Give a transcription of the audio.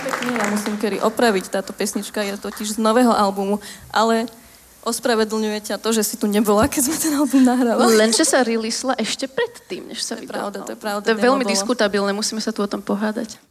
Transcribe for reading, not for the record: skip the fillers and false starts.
pekne, ja musím Kerry opraviť. Táto pesnička je totiž z nového albumu, ale ospravedlňuje ťa to, že si tu nebola, keď sme ten album nahrávali. Lenže sa releasela ešte predtým, než sa vydala. To je pravda. To je veľmi diskutabilné, musíme sa tu o tom pohádať.